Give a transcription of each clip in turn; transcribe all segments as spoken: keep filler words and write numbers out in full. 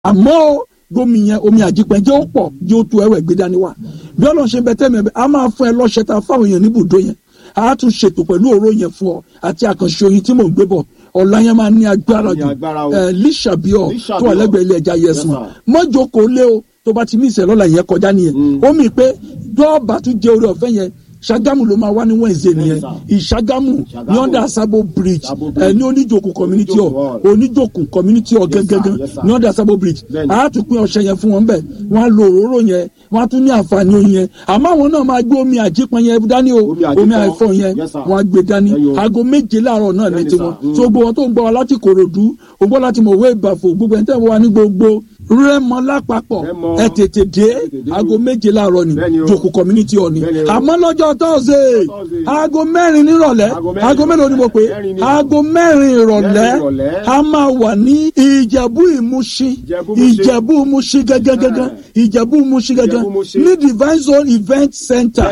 àmọ́ gómi yẹn omi àjípẹ̀jẹ́ ó pọ̀ yóò tó ẹwẹ̀ gbé dání wá bí ọlọ́run ṣe ń bẹ tẹ́mi ẹ̀bẹ̀ a máa fún ẹ lọ́ṣẹ́ ta fáwọn èèyàn níbùdó yẹn a tún ṣètò pẹ̀lú òró yẹn fún ọ àti àkànṣe oyin tí mò ń gbé bọ̀ ọ̀la yẹn máa ní agbára jù ẹ líṣàbíọ̀ tó wà lẹ́gbẹ̀ẹ́ ilé ẹja yẹsùn mọ́jọ́kọ̀ lé o tó bá ti ní ìṣẹ̀ lọ́la yẹn kọjá nìyẹn ó mì pé dọ́ọ̀bà tún jẹ́ orí ọ̀fẹ́ yẹn Ṣàgámù ló máa wá ní Wednesday nìyẹn ìṣàgámù ní under Sabo bridge ẹ ní oníjòkù community hall oníjòkù community hall gẹ́gẹ́gẹ́ ní under Sabo bridge a tún pín ọṣẹ yẹn fún wọn bẹ́ẹ̀ wọ́n á lo òróró yẹn wọ́n á tún ní àǹfààní oyin yẹn àmọ́ àwọn náà máa gbé omi àjípọn yẹn dání o omi àìfọ̀n yẹn wọ́n á gbé dání aago méje láàárọ̀ náà ní tiwọn tó gbogbo wọn tó ń gbọ́ wa láti Kòròdú ó gbọ́ láti Mọ̀wé Ìbàfò gbogbo ẹ̀ ń tẹ̀ wọ́n wa ní gbogbo Rẹ́mọ lápapọ̀ ẹ tètè dé aago méje láàárọ̀ ni jòkù community hall ni àmọ́ lọ́jọ́ tọ́sẹ̀ aago mẹ́rin nírọ̀lẹ́ aago mélòó ni mo pè aago mẹ́rin ìrọ̀lẹ́ a máa wà ní Ìjẹ̀bú Ìmúṣin Ìjẹ̀bú Ìmúṣin gẹ́gẹ́gẹ́gẹ́ Ìjẹ̀bú Ìmúṣin gẹ́gẹ́ ní Divine Zone Event Center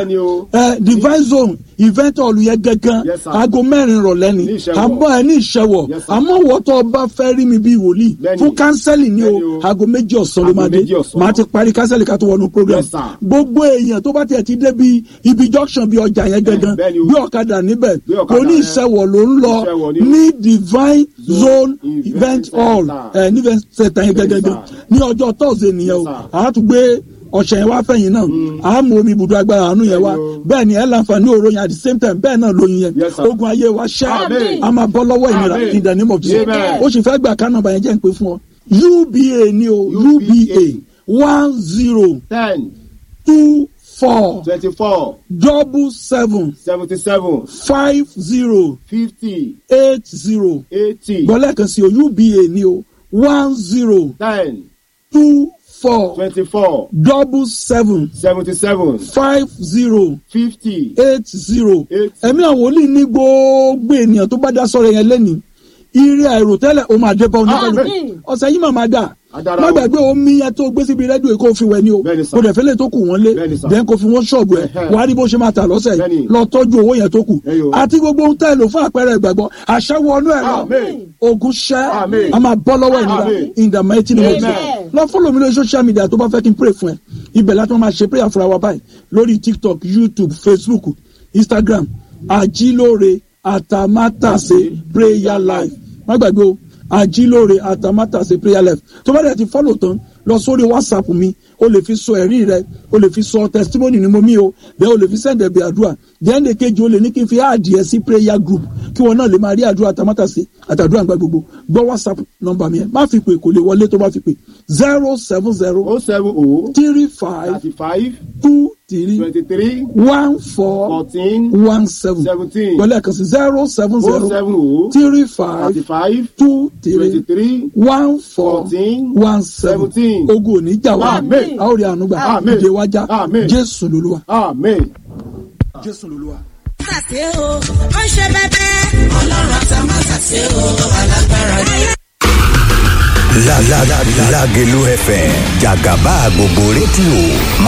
ẹ Divine Zone event hall yẹn gẹ́gẹ́ aago mẹ́rin ìrọ̀lẹ́ ni àmọ́ ẹ ní ìṣẹ̀wọ̀ àmọ́ wọ́tọ̀ bá fẹ́ rí mi bí wòlíì fún kánsẹ́lì ni o aago méjì ọ̀sán ló máa dé máa ti parí kánsẹ́lì ká tó wọnú program gbogbo èèyàn tó bá tiẹ̀ ti dé bí ibi junction bí ọjà yẹn gẹ́gẹ́ bí ọ̀kadà níbẹ̀ kò ní ìṣẹ̀wọ̀ ló ń lọ ní Divine Zone event hall ẹ̀ ní event center yẹn gẹ́gẹ́ ní ọjọ́ Thursday nìyẹn o àá tún gbé ọ̀sẹ̀ yẹn wá fẹ̀yìn náà a mú omi ibùdó agbára àánú yẹn wá bẹ́ẹ̀ ni ẹ láǹfààní òró yẹn at the same time bẹ́ẹ̀ náà lóyin yẹn ogun ayé wa ṣẹ́ a máa bọ́ lọ́wọ́ ìnira in the name of Jesus ó sì fẹ́ gbà ká nọ́mbà yẹn jẹ́ ń pè fún ọ U B A ni o U B A one zero ten two four twenty-four double seven seventy-seven five zero fifty eight zero eighty gbọ́lẹ̀ kan sí o U B A ni o one zero ten two four twenty-four double seven seventy-seven five zero fifty eight zero eight. ẹ̀mí àwọn wòlíì ní gbogbo ènìyàn tó bá dá sọ̀rọ̀ yẹn lẹ́ni ire àìròtẹ́lẹ̀ ó máa dé bá oníkàlùkù ọ̀sẹ̀ yìí màmá dà má gbàgbé omi yẹn tó gbé síbi rédíò kó fi wẹ̀ ni o kò dẹ̀ fẹ́lẹ̀ tó kù wọ́n lé dẹ́n kó fi wọ́n ṣọ́ọ̀bù ẹ̀ wàá rí bó ṣe máa tà lọ́sẹ̀ yìí lọ tọ́jú owó yẹn tó kù àti gbogbo ohun tẹ́ ẹ lò fún àpẹẹrẹ ìgbàgbọ́ àṣẹ wọnú ẹ̀ lọ ogun ṣẹ́ a máa bọ́ lọ́wọ́ ìnira in the mighty name of Jesus lọ fọ́lọ̀ mi lórí social media tó bá fẹ́ kí n pray fún ẹ ibẹ̀ láti wọ́n máa ṣe prayer fúnra wa báyìí lórí TikTok, YouTube, Facebook, Instagram Àjílóore Àtàmátàsé prayer life má gbàgbé o Àjílóore Àtàmátàsé prayer life tó bá dẹ̀ ti follow tán lọ sórí WhatsApp mi o lè fi sọ ẹ̀rí rẹ o lè fi sọ testimony ni mo mi o bẹ́ẹ̀ o lè fi send ẹ̀bẹ̀ àdúrà dẹ́ndé kejì o lè ní kí n fi àdìẹ sí prayer group kí wọn náà lè máa rí àdúrà Àtàmátàsé àtàdúrà nígbà gbogbo gbọ́ WhatsApp nọ́mbà mi ẹ̀ má fi pè kò lè wọlé tó bá fi pè zero seven zero oh seven oh three five thirty-five two three twenty-three one four fourteen one seven seventeen pẹ̀lú ẹ̀kan sí zero seven zero oh seven oh three five thirty-five two three twenty-three one four fourteen one seven seventeen. ogun ò ní jà wá Amen. a ó rí àánú gbà Amen. ìdè wájà Amen. Jésù lolúwa Amen. Jésù lolúwa. Àṣàṣe o, ó ṣe bẹ́bẹ́. Ọlọ́run Àtàmátàsé o, alágbára ni. La la la Lágelú F M Jàgàbá gbogbo rédíò.